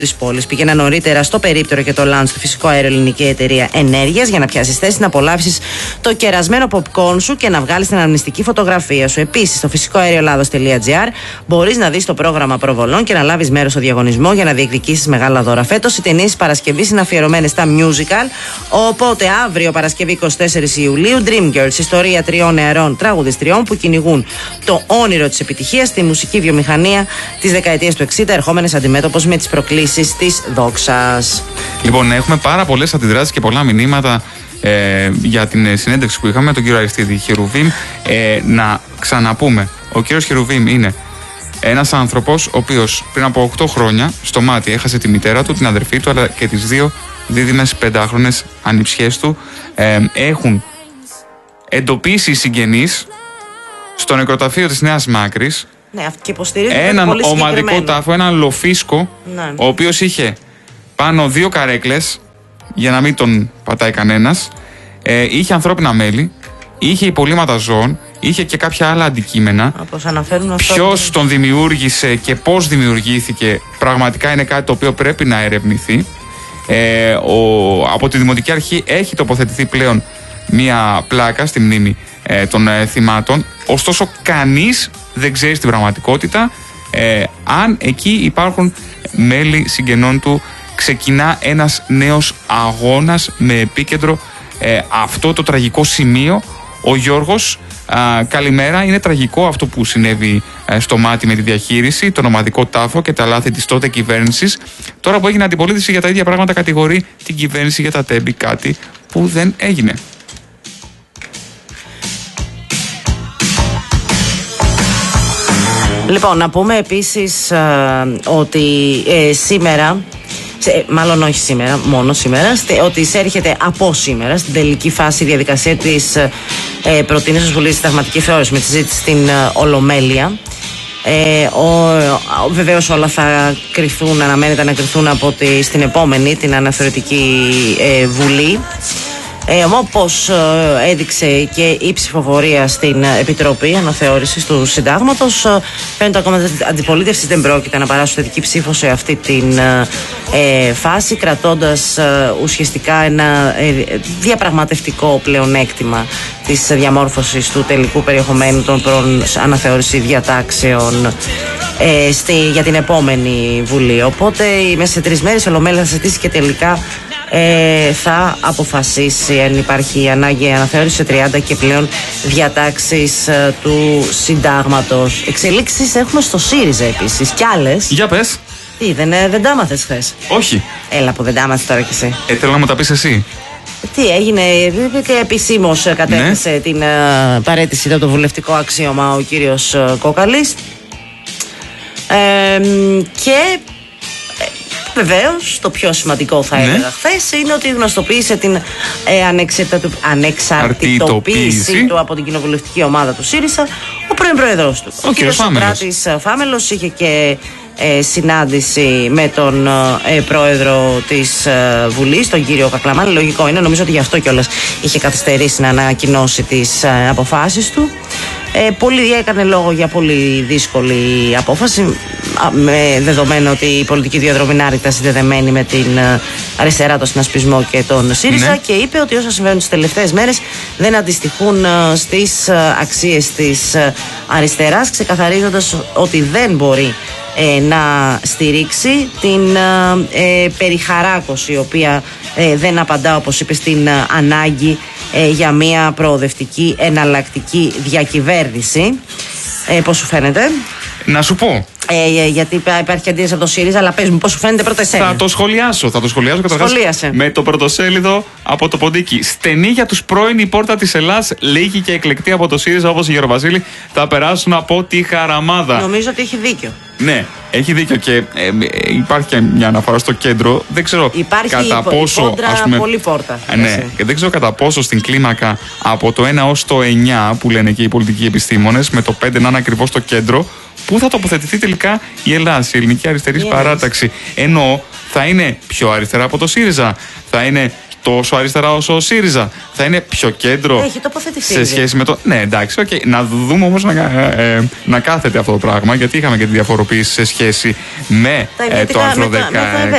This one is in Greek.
της πόλης. Πήγαινα νωρίτερα στο περίπτερο και το lunch του Φυσικό Αέριο Ελληνική Εταιρεία Ενέργειας για να πιάσεις θέση, να απολαύσεις το κερασμένο popcorn σου και να βγάλεις την αναμνηστική φωτογραφία σου. Επίσης, στο φυσικοαερioελλάδος.gr μπορείς να δεις το πρόγραμμα προβολών και να λάβεις μέρος στο διαγωνισμό για να διεκδικήσεις μεγάλα δώρα. Φέτος οι ταινίες Παρασκευής είναι αφιερωμένες στα musical. Οπότε αύριο, Παρασκευή 24 Ιουλίου, Dreamgirls, ιστορία τριών νεαρών τραγουδιστριών που κυνηγούν το όνειρο της επιτυχίας στη μουσική βιομηχανία της δεκαετίας του 60, ερχόμενες αντιμέτωπος με τις προκλήσεις της δόξας. Λοιπόν, έχουμε πάρα πολλές αντιδράσεις και πολλά μηνύματα για την συνέντευξη που είχαμε με τον κύριο Αριστίδη Χερουβίμ. Να ξαναπούμε, ο κύριος Χερουβίμ είναι ένας άνθρωπος ο οποίος πριν από 8 χρόνια στο Μάτι έχασε τη μητέρα του, την αδερφή του, αλλά και τις 2 δίδυμες 5χρονες ανιψιές του. Έχουν εντοπίσει οι συγγενείς στο νεκροταφείο της Νέας Μάκρης. Ναι, και υποστηρίζουν έναν ομαδικό τάφο, έναν λοφίσκο, ναι, ο οποίος είχε πάνω 2 καρέκλες για να μην τον πατάει κανένας, είχε ανθρώπινα μέλη, είχε υπολείμματα ζώων, είχε και κάποια άλλα αντικείμενα. Ποιος τον δημιούργησε και πώς δημιουργήθηκε πραγματικά είναι κάτι το οποίο πρέπει να ερευνηθεί. Από τη Δημοτική Αρχή έχει τοποθετηθεί πλέον μία πλάκα στη μνήμη των θυμάτων, ωστόσο κανείς δεν ξέρει στην πραγματικότητα αν εκεί υπάρχουν μέλη συγγενών του. Ξεκινά ένας νέος αγώνας με επίκεντρο αυτό το τραγικό σημείο. Ο Γιώργος, καλημέρα. Είναι τραγικό αυτό που συνέβη στο Μάτι με τη διαχείριση, τον ομαδικό τάφο και τα λάθη της τότε κυβέρνησης. Τώρα που έγινε αντιπολίτευση για τα ίδια πράγματα, κατηγορεί την κυβέρνηση για τα τέμπη, κάτι που δεν έγινε. Λοιπόν, να πούμε επίσης ότι σήμερα, μάλλον όχι σήμερα, μόνο σήμερα, ότι εισέρχεται από σήμερα στην τελική φάση η διαδικασία της προτείνησης Βουλής συνταγματική θεώρηση με τη συζήτηση στην Ολομέλεια. Βεβαίως όλα θα κρυθούν, αναμένεται να κρυθούν στην επόμενη, την αναθεωρητική Βουλή. Όπως έδειξε και η ψηφοφορία στην Επιτροπή Αναθεώρησης του Συντάγματος, φαίνεται ακόμα ότι η αντιπολίτευση δεν πρόκειται να παράσει θετική ψήφο σε αυτή την φάση, κρατώντας ουσιαστικά ένα διαπραγματευτικό πλεονέκτημα της διαμόρφωσης του τελικού περιεχομένου των αναθεώρηση διατάξεων για την επόμενη Βουλή. Οπότε μέσα σε 3 μέρες η Ολομέλεια θα συζητήσει και τελικά θα αποφασίσει αν υπάρχει ανάγκη αναθεώρηση σε 30 και πλέον διατάξεις του Συντάγματος. Εξελίξεις έχουμε στο ΣΥΡΙΖΑ επίσης κι άλλες. Για πες. Τι, δεν τα μάθες χθες? Όχι. Έλα που δεν τα μάθες τώρα κι εσύ. Θέλω να μου τα πεις εσύ. Τι έγινε, και επισήμως κατέθεσε την παραίτηση από το βουλευτικό αξίωμα ο κύριος Κόκαλης. Και βεβαίως το πιο σημαντικό θα έλεγα χθες είναι ότι γνωστοποίησε την ανεξαρτητοποίηση του από την κοινοβουλευτική ομάδα του ΣΥΡΙΖΑ ο πρώην πρόεδρος του. Ο κύριος Σοκράτης Φάμελος είχε και συνάντηση με τον πρόεδρο της Βουλής, τον κύριο Κακλαμάνη. Λογικό είναι, νομίζω ότι γι' αυτό κιόλας είχε καθυστερήσει να ανακοινώσει τις αποφάσεις του. Πολύ έκανε λόγο για πολύ δύσκολη απόφαση, με δεδομένο ότι η πολιτική διαδρομή είναι άρρηκτα συνδεδεμένη με την αριστερά, τον συνασπισμό και τον ΣΥΡΙΖΑ, και είπε ότι όσα συμβαίνουν τις τελευταίες μέρες δεν αντιστοιχούν στις αξίες της αριστεράς, ξεκαθαρίζοντας ότι δεν μπορεί να στηρίξει την περιχαράκωση, η οποία δεν απαντά, όπως είπε, στην ανάγκη για μια προοδευτική εναλλακτική διακυβέρνηση. Πώς σου φαίνεται? Να σου πω. Γιατί υπάρχει αντίθεση από το ΣΥΡΙΖΑ, αλλά πες μου πώς σου φαίνεται πρώτα εσένα. Θα το σχολιάσω καταρχάς με το πρωτοσέλιδο από το Ποντίκι. Στενή για τους πρώην η πόρτα της Ελλάς, λίγοι και εκλεκτοί από το ΣΥΡΙΖΑ όπως η Γεροβασίλη θα περάσουν από τη χαραμάδα. Νομίζω ότι έχει δίκιο. Ναι, έχει δίκιο και υπάρχει και μια αναφορά στο κέντρο. Δεν ξέρω κατά πόσο. Υπάρχει πολύ πόρτα. Ναι, και δεν ξέρω κατά πόσο στην κλίμακα από το 1 ως το 9 που λένε και οι πολιτικοί επιστήμονες, με το 5 να είναι ακριβώς στο κέντρο, πού θα τοποθετηθεί τελικά η Ελλάς, η Ελληνική Αριστερή Παράταξη. Ενώ θα είναι πιο αριστερά από το ΣΥΡΙΖΑ, θα είναι τόσο αριστερά όσο ο ΣΥΡΙΖΑ? Θα είναι πιο κέντρο? Έχει τοποθετηθεί σε σχέση με το. Ναι, εντάξει, okay. Να δούμε όμως να κάθεται αυτό το πράγμα, γιατί είχαμε και τη διαφοροποίηση σε σχέση με το άρθρο 16.